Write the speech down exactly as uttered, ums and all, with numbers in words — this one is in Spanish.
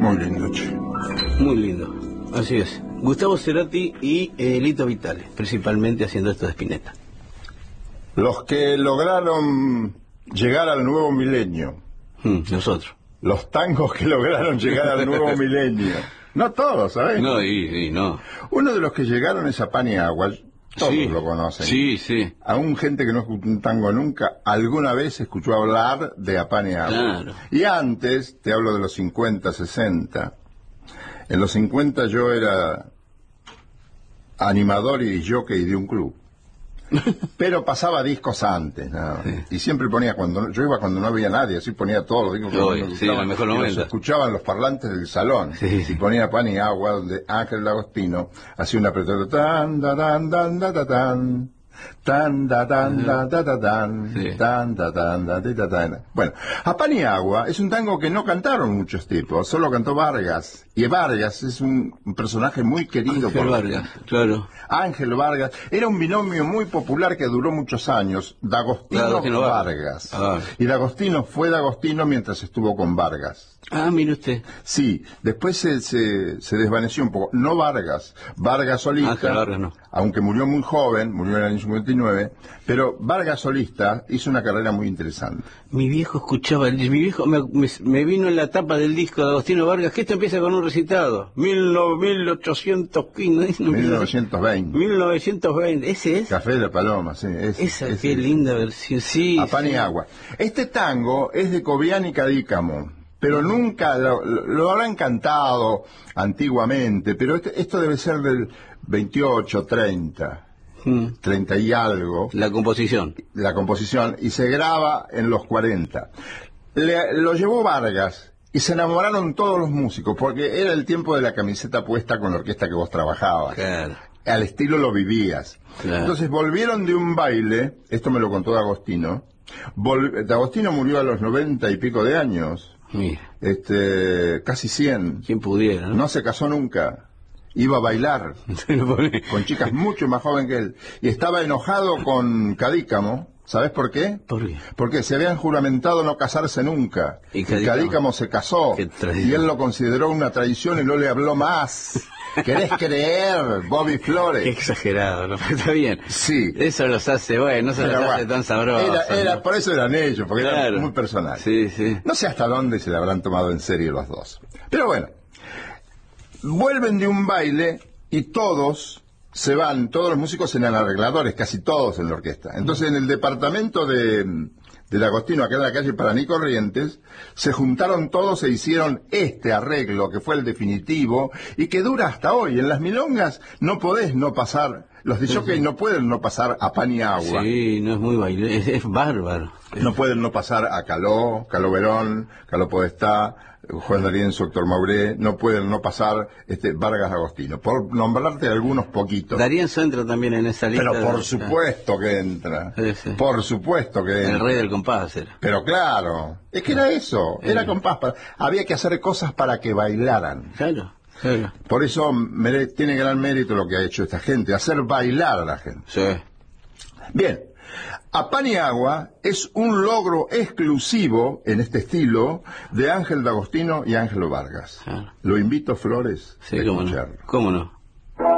Muy lindo, che. Muy lindo, así es. Gustavo Cerati y eh, Lito Vitale, principalmente haciendo esto de Spinetta. Los que lograron llegar al nuevo milenio. Mm, nosotros. Los tangos que lograron llegar al nuevo milenio. No todos, ¿sabes? No, y, y no. Uno de los que llegaron es a Pan y Agua. Todos Sí, lo conocen. Sí, sí. Aún gente que no escuchó un tango nunca, alguna vez escuchó hablar de A Pan y Agua. Claro. Y antes, te hablo de los cincuenta, sesenta. En los cincuenta yo era animador y jockey de un club. Pero pasaba discos antes, ¿no? Sí. Y siempre ponía, cuando yo iba cuando no había nadie, así ponía todos los discos que Oye, me sí, gustaban, el mejor y los momento. escuchaban los parlantes del salón, sí, sí. Y ponía Pan y Agua, donde Ángel D'Agostino hacía una apertura, tan, da, tan, tan, da, da, tan, tan, da, tan, da, da, da, tan, Sí. tan, da, tan, da, da, tan. Bueno, A Pan y Agua es un tango que no cantaron muchos tipos, solo cantó Vargas. Y Vargas es un, un personaje muy querido Ángel por Vargas, claro. Ángel Vargas era un binomio muy popular que duró muchos años, D'Agostino, D'Agostino Vargas. Ah. Y D'Agostino fue D'Agostino mientras estuvo con Vargas. Ah, mire usted. Sí, después se, se, se desvaneció un poco. No Vargas, Vargas solista, Ángel Vargas no. Aunque murió muy joven, murió en el año cincuenta y nueve, pero Vargas solista hizo una carrera muy interesante. Mi viejo escuchaba, el, mi viejo me, me, me vino en la tapa del disco de Agostino Vargas, que esto empieza con un recitado, mil, no, mil ochocientos quince, mil novecientos veinte. mil novecientos veinte, ese es. Café de la Paloma, sí. Ese, Esa, ese, qué ese. linda versión, sí. A Pan sí. y Agua. Este tango es de Cobián y Cadícamo, pero nunca lo, lo habrán cantado antiguamente, pero este, esto debe ser del veintiocho, treinta, Mm. treinta y algo. La composición. La composición, y se graba en los cuarenta. Le, lo llevó Vargas. Y se enamoraron todos los músicos, porque era el tiempo de la camiseta puesta con la orquesta que vos trabajabas. Claro. Al estilo lo vivías. Claro. Entonces volvieron de un baile, esto me lo contó D'Agostino. Vol, D'Agostino murió a los noventa y pico de años, Mira, este, casi cien. quien pudiera, ¿no? No se casó nunca. Iba a bailar Se lo pone. con chicas mucho más jóvenes que él. Y estaba enojado con Cadícamo. ¿Sabes por qué? ¿Por qué? Porque se habían juramentado no casarse nunca. Y Y Cadícamo, Cadícamo se casó. Qué traición. Y él lo consideró una traición y no le habló más. ¿Querés creer, Bobby Flores? Qué exagerado, ¿no? Está bien. Sí. Eso los hace, bueno, no se Pero los hace bueno, tan sabrosos. Era, era, ¿no? por eso eran ellos, porque Claro. eran muy personales. Sí, sí. No sé hasta dónde se le habrán tomado en serio los dos. Pero bueno, vuelven de un baile y todos se van, todos los músicos eran arregladores, casi todos en la orquesta. Entonces en el departamento de, de D'Agostino, acá en la calle Paraná Corrientes, se juntaron todos e hicieron este arreglo, que fue el definitivo, y que dura hasta hoy. En las milongas no podés no pasar, los de jockey no pueden no pasar a Pan y Agua. Sí, no es muy baile, es, es bárbaro. No pueden no pasar a Caló, Caló Verón, Caló Podestá, Juan D'Arienzo, Héctor Mauré, no pueden no pasar este Vargas Agostino, por nombrarte algunos poquitos. D'Arienzo entra también en esa lista. Pero por de- supuesto que entra, Sí, sí. por supuesto que entra. El rey del compás era. Pero claro, es que era eso, era Eh. compás, para- había que hacer cosas para que bailaran. Claro, claro. Por eso mere- tiene gran mérito lo que ha hecho esta gente, hacer bailar a la gente. Sí. Bien, A Pan y Agua es un logro exclusivo en este estilo de Ángel D'Agostino y Ángelo Vargas. Claro. Lo invito, Flores, Sí, a cómo no. escucharlo. ¿Cómo no?